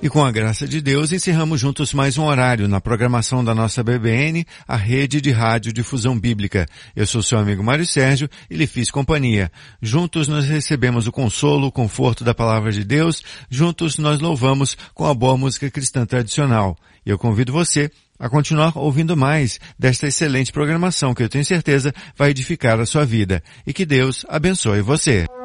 E com a graça de Deus, encerramos juntos mais um horário na programação da nossa BBN, a rede de rádio difusão bíblica. Eu sou seu amigo Mário Sérgio e lhe fiz companhia. Juntos nós recebemos o consolo, o conforto da palavra de Deus. Juntos nós louvamos com a boa música cristã tradicional. E eu convido você a continuar ouvindo mais desta excelente programação que eu tenho certeza vai edificar a sua vida. E que Deus abençoe você.